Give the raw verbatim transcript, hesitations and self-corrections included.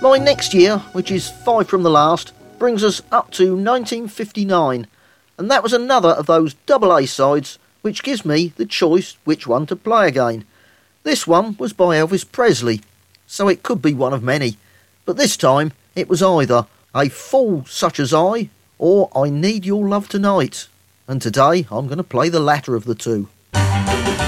My next year, which is five from the last, brings us up to nineteen fifty-nine, and that was another of those double A sides which gives me the choice which one to play again. This one was by Elvis Presley, so it could be one of many, but this time it was either A Fool Such As I or I Need Your Love Tonight, and today I'm going to play the latter of the two.